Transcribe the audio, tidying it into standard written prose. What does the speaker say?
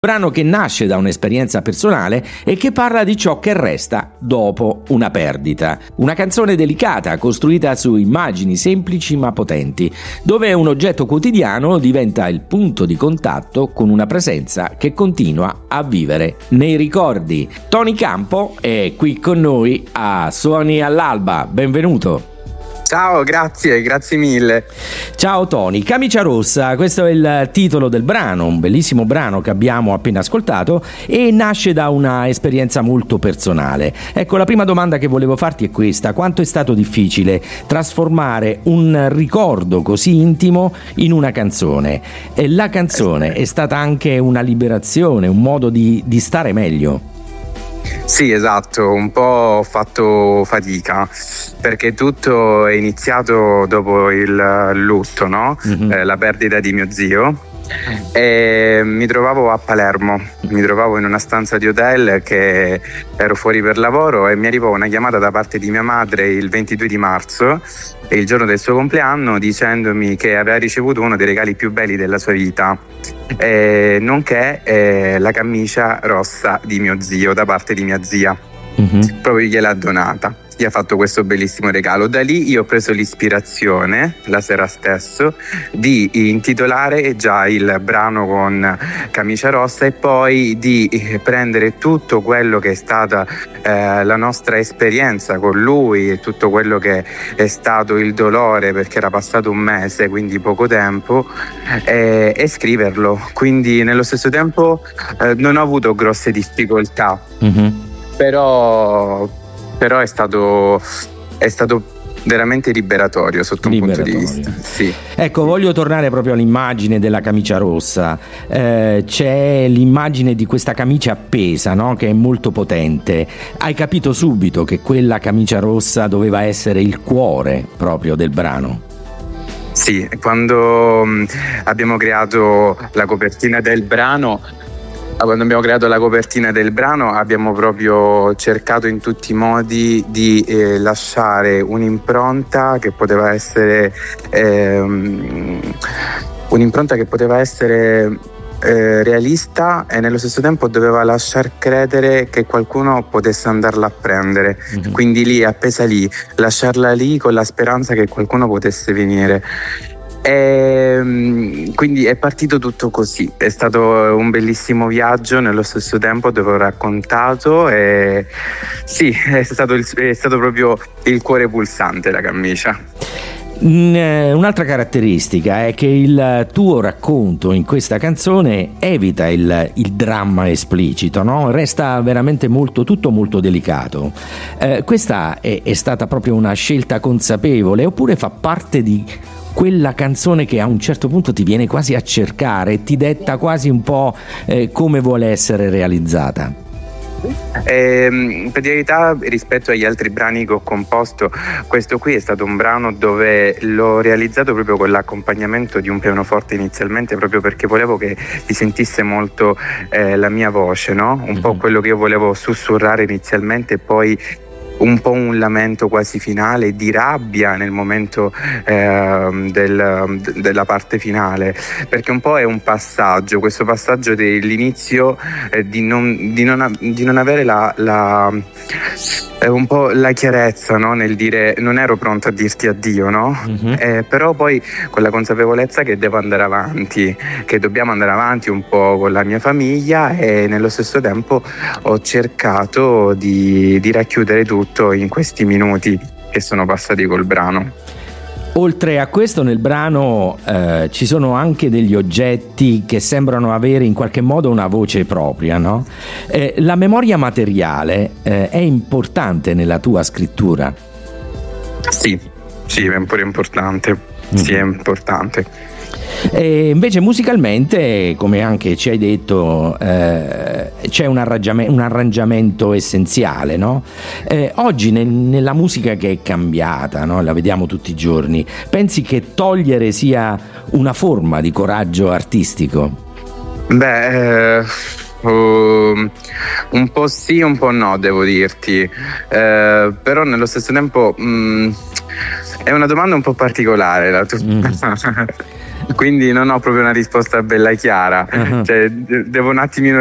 Brano che nasce da un'esperienza personale e che parla di ciò che resta dopo una perdita. Una canzone delicata, costruita su immagini semplici ma potenti, dove un oggetto quotidiano diventa il punto di contatto con una presenza che continua a vivere nei ricordi. Tony Campo è qui con noi a Suoni all'Alba. Benvenuto. Ciao, grazie mille. Ciao Tony, Camicia Rossa, questo è il titolo del brano, un bellissimo brano che abbiamo appena ascoltato e nasce da una esperienza molto personale. Ecco, la prima domanda che volevo farti è questa: quanto è stato difficile trasformare un ricordo così intimo in una canzone? E la canzone è stata anche una liberazione, un modo di stare meglio. Sì, esatto, un po' ho fatto fatica perché tutto è iniziato dopo il lutto, no? La perdita di mio zio. E mi trovavo a Palermo, mi trovavo in una stanza di hotel, che ero fuori per lavoro, e mi arrivò una chiamata da parte di mia madre il 22 di marzo, il giorno del suo compleanno, dicendomi che aveva ricevuto uno dei regali più belli della sua vita, nonché la camicia rossa di mio zio da parte di mia zia. Proprio gliel'ha donata, gli ha fatto questo bellissimo regalo. Da lì io ho preso l'ispirazione, la sera stesso, di intitolare già il brano con Camicia Rossa e poi di prendere tutto quello che è stata la nostra esperienza con lui e tutto quello che è stato il dolore, perché era passato un mese, quindi poco tempo, e scriverlo. Quindi nello stesso tempo non ho avuto grosse difficoltà. Però è stato veramente liberatorio sotto un punto di vista. Sì. Ecco, voglio tornare proprio all'immagine della camicia rossa. C'è l'immagine di questa camicia appesa, no? Che è molto potente. Hai capito subito che quella camicia rossa doveva essere il cuore proprio del brano? Sì, quando abbiamo creato la copertina del brano, abbiamo proprio cercato in tutti i modi di lasciare un'impronta che poteva essere realista, e nello stesso tempo doveva lasciar credere che qualcuno potesse andarla a prendere. Quindi lì, appesa lì, lasciarla lì con la speranza che qualcuno potesse venire. E quindi è partito tutto così. È stato un bellissimo viaggio nello stesso tempo, dove ho raccontato, e sì, è stato proprio il cuore pulsante, la camicia. Un'altra caratteristica è che il tuo racconto in questa canzone evita il dramma esplicito, no? Resta veramente tutto molto delicato. Questa è stata proprio una scelta consapevole, oppure fa parte di quella canzone che a un certo punto ti viene quasi a cercare, ti detta quasi un po' come vuole essere realizzata? Per verità, rispetto agli altri brani che ho composto, questo qui è stato un brano dove l'ho realizzato proprio con l'accompagnamento di un pianoforte inizialmente, proprio perché volevo che si sentisse molto la mia voce, no? Un po' quello che io volevo sussurrare inizialmente, e poi un po' un lamento quasi finale di rabbia nel momento della parte finale, perché un po' è un passaggio, questo passaggio dell'inizio, di non avere un po' la chiarezza, no? Nel dire non ero pronto a dirti addio, no? Però poi con la consapevolezza che devo andare avanti, che dobbiamo andare avanti un po' con la mia famiglia, e nello stesso tempo ho cercato di racchiudere tutto in questi minuti che sono passati col brano. Oltre a questo, nel brano ci sono anche degli oggetti che sembrano avere in qualche modo una voce propria, no? La memoria materiale è importante nella tua scrittura? Sì, è pure importante. Sì, è importante. E invece musicalmente, come anche ci hai detto, c'è un arrangiamento essenziale, no? Oggi nella musica che è cambiata, no? La vediamo tutti i giorni, pensi che togliere sia una forma di coraggio artistico? Un po' sì, un po' no, devo dirti, però nello stesso tempo è una domanda un po' particolare la tua. Quindi non ho proprio una risposta bella chiara, cioè, devo un attimino